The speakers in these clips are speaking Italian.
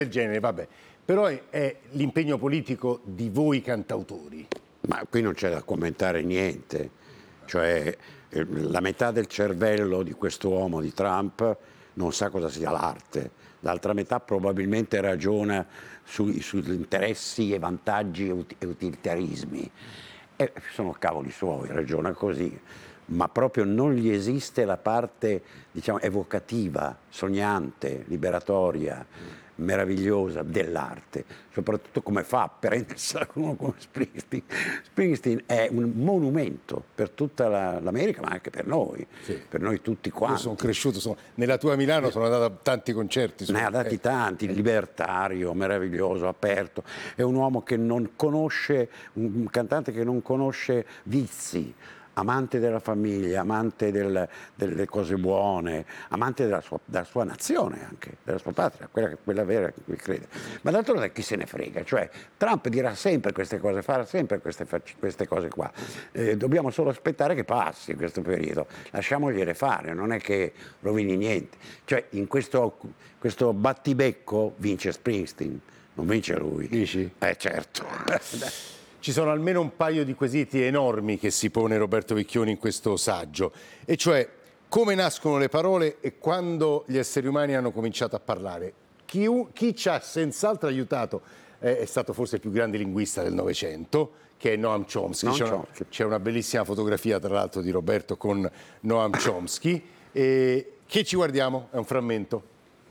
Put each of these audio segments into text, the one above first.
del genere, vabbè. Però è l'impegno politico di voi cantautori. Ma qui non c'è da commentare niente, cioè la metà del cervello di quest'uomo, di Trump, non sa cosa sia l'arte, l'altra metà probabilmente ragiona sugli interessi e vantaggi e utilitarismi. E sono cavoli suoi, ragiona così, ma proprio non gli esiste la parte, diciamo, evocativa, sognante, liberatoria, meravigliosa dell'arte, soprattutto come fa a prendersela con uno come Springsteen. Springsteen è un monumento per tutta l'America, ma anche per noi, per noi tutti quanti. Io sono cresciuto, nella tua Milano sono andato a tanti concerti. Ne ha dati tanti, libertario, meraviglioso, aperto. È un uomo che non conosce, un cantante che non conosce vizi, amante della famiglia, amante delle cose buone, amante della sua nazione anche, della sua patria, quella vera in cui crede. Ma d'altronde chi se ne frega? Cioè, Trump dirà sempre queste cose, farà sempre queste cose qua. Dobbiamo solo aspettare che passi questo periodo, lasciamogliele fare, non è che rovini niente. Cioè, in questo battibecco vince Springsteen, non vince lui. Dici? Certo. Ci sono almeno un paio di quesiti enormi che si pone Roberto Vicchioni in questo saggio, e cioè come nascono le parole e quando gli esseri umani hanno cominciato a parlare. Chi ci ha senz'altro aiutato è stato forse il più grande linguista del Novecento, che è Noam Chomsky. C'è una bellissima fotografia, tra l'altro, di Roberto con Noam Chomsky. E che ci guardiamo? È un frammento.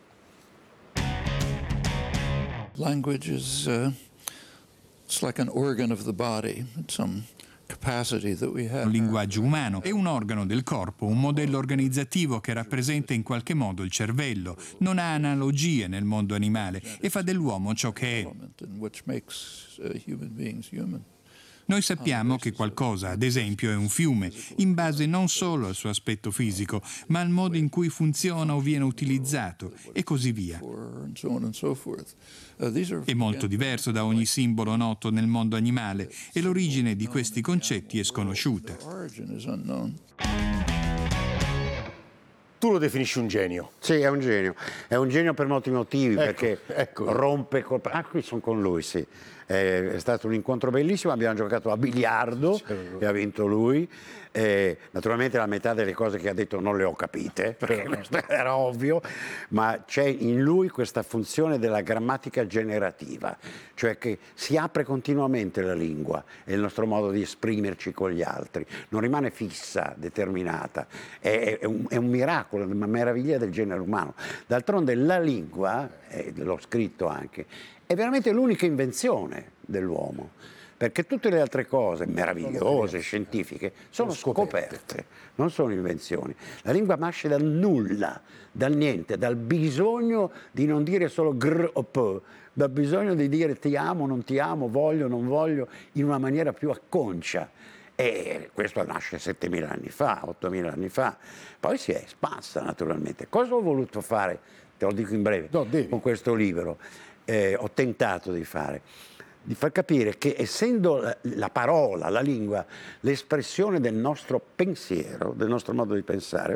Language is it's like an organ of the body. It's some capacity that we have. Un linguaggio umano è un organo del corpo, un modello organizzativo che rappresenta in qualche modo il cervello, non ha analogie nel mondo animale e fa dell'uomo ciò che è. Which makes human beings human. Noi sappiamo che qualcosa, ad esempio, è un fiume, in base non solo al suo aspetto fisico, ma al modo in cui funziona o viene utilizzato, e così via. È molto diverso da ogni simbolo noto nel mondo animale, e l'origine di questi concetti è sconosciuta. Tu lo definisci un genio. Sì, è un genio. È un genio per molti motivi, perché rompe qui sono con lui, sì. È stato un incontro bellissimo, abbiamo giocato a biliardo e ha vinto lui. Naturalmente la metà delle cose che ha detto non le ho capite, perché questo era ovvio, ma c'è in lui questa funzione della grammatica generativa, cioè che si apre continuamente la lingua, è il nostro modo di esprimerci con gli altri, non rimane fissa, determinata, è un miracolo, una meraviglia del genere umano. D'altronde la lingua, l'ho scritto anche, è veramente l'unica invenzione dell'uomo, perché tutte le altre cose meravigliose, scientifiche, sono scoperte, non sono invenzioni. La lingua nasce dal nulla, dal niente, dal bisogno di non dire solo gr o p, dal bisogno di dire ti amo, non ti amo, voglio, non voglio, in una maniera più acconcia. E questo nasce 7.000 anni fa, 8.000 anni fa, poi si è espansa naturalmente. Cosa ho voluto fare? Te lo dico in breve, con questo libro. Ho tentato di far capire che essendo la parola, la lingua, l'espressione del nostro pensiero, del nostro modo di pensare,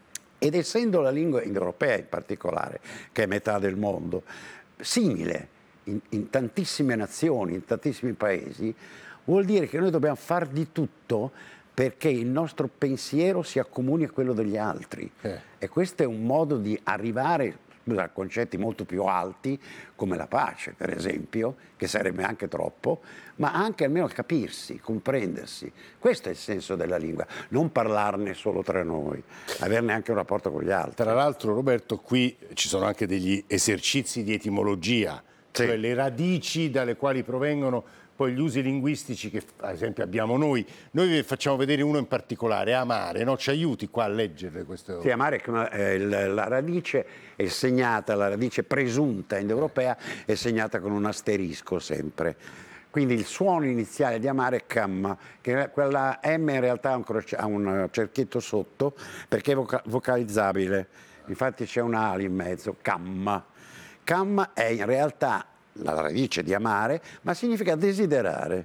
ed essendo la lingua europea in particolare, che è metà del mondo, simile in tantissime nazioni, in tantissimi paesi, vuol dire che noi dobbiamo far di tutto perché il nostro pensiero si accomuni a quello degli altri. E questo è un modo di arrivare a concetti molto più alti, come la pace, per esempio, che sarebbe anche troppo, ma anche almeno capirsi, comprendersi. Questo è il senso della lingua, non parlarne solo tra noi, averne anche un rapporto con gli altri. Tra l'altro, Roberto, qui ci sono anche degli esercizi di etimologia, cioè le radici dalle quali provengono poi gli usi linguistici che ad esempio abbiamo noi. Noi vi facciamo vedere uno in particolare, amare, no? Ci aiuti qua a leggere questo? Sì, amare, la radice è segnata, la radice presunta indoeuropea è segnata con un asterisco sempre. Quindi il suono iniziale di amare è cam, che quella M in realtà ha un cerchietto sotto perché è vocalizzabile. Infatti c'è una A in mezzo, cam. Cam è in realtà la radice di amare, ma significa desiderare,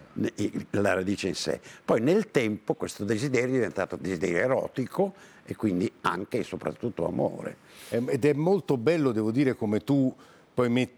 la radice in sé. Poi nel tempo questo desiderio è diventato desiderio erotico e quindi anche e soprattutto amore. Ed è molto bello, devo dire, come tu poi metti